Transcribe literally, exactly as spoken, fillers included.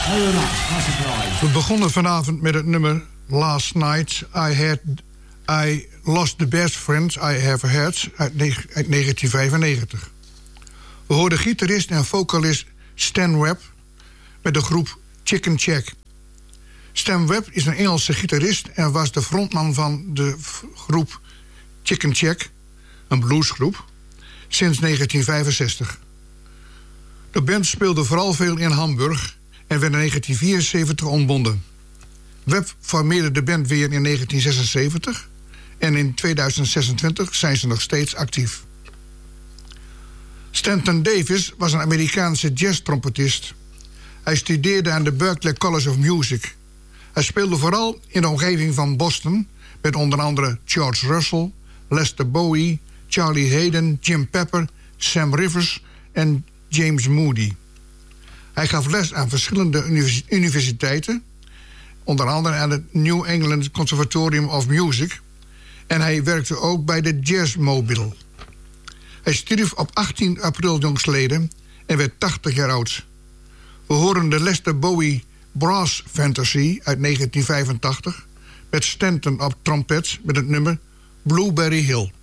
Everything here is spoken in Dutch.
Very much. No surprise. We begonnen vanavond met het nummer Last Night I Had I Lost the Best Friends I Have Had uit, uit negentien vijfennegentig. We hoorden gitarist en vocalist Stan Webb met de groep Chicken Shack. Stan Webb is een Engelse gitarist en was de frontman van de groep Chicken Shack, een bluesgroep, sinds negentien vijfenzestig. De band speelde vooral veel in Hamburg en werd in negentien vierenzeventig ontbonden. Webb formeerde de band weer in negentien zesenzeventig en in tweeduizend zesentwintig zijn ze nog steeds actief. Stanton Davis was een Amerikaanse jazztrompetist. Hij studeerde aan de Berklee College of Music. Hij speelde vooral in de omgeving van Boston met onder andere George Russell, Lester Bowie, Charlie Haden, Jim Pepper, Sam Rivers en James Moody. Hij gaf les aan verschillende univers- universiteiten, onder andere aan het New England Conservatorium of Music, en hij werkte ook bij de Jazzmobile. Hij stierf op achttien april jongstleden en werd tachtig jaar oud. We horen de Lester Bowie Brass Fantasy uit negentien vijfentachtig met Stanton op trompet met het nummer Blueberry Hill.